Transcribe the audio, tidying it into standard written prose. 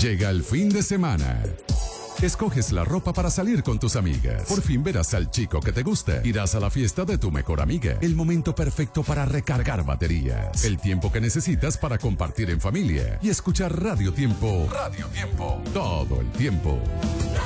Llega el fin de semana. Escoges la ropa para salir con tus amigas. Por fin verás al chico que te gusta. Irás a la fiesta de tu mejor amiga. El momento perfecto para recargar baterías. El tiempo que necesitas para compartir en familia y escuchar Radio Tiempo. Radio Tiempo. Todo el tiempo.